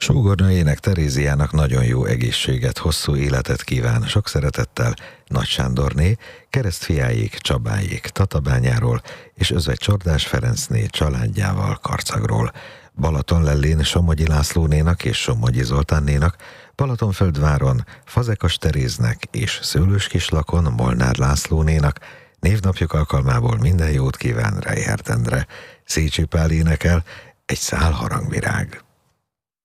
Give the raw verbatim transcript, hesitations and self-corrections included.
Sógornőjének, Teréziának nagyon jó egészséget, hosszú életet kíván. Sok szeretettel Nagy Sándorné, keresztfiáik Csabáék Tatabányáról és Özvegy Csordás Ferencné családjával Karcagról. Balatonlellén Somogyi Lászlónénak és Somogyi Zoltánnénak, Balatonföldváron Fazekas Teréznek és Szőlőskislakon Molnár Lászlónénak névnapjuk alkalmából minden jót kíván Reichert Endre. Szécsi Pál énekel Egy szál harangvirág.